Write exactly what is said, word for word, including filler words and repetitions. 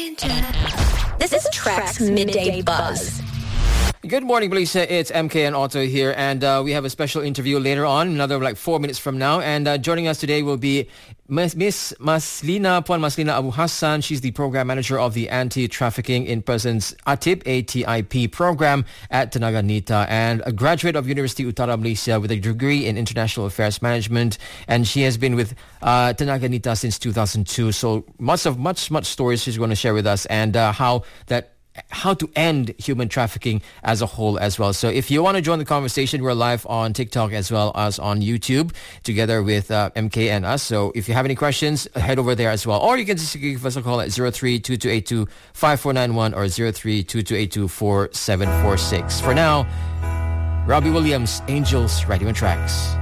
This is Track's Midday Buzz. Good morning, Felicia. It's M K and Otto here, and uh, we have a special interview later on, another like four minutes from now. And uh, joining us today will be Miss, Miss Maslina, Puan Maslina Abu Hassan. She's the program manager of the Anti-Trafficking in Persons A T I P, A T I P program at Tenaga Nita, and a graduate of University Utara Malaysia with a degree in International Affairs Management. And she has been with uh, Tenaga Nita since two thousand two. So much of much much stories she's going to share with us, and uh, how that. how to end human trafficking as a whole as well. So if you want to join the conversation, we're live on TikTok as well as on YouTube together with uh, M K and us. So if you have any questions, head over there as well. Or you can just give us a call at zero three two two eight two five four nine one or zero three two two eight two four seven four six. For now, Robbie Williams, Angels, Radio and Tracks.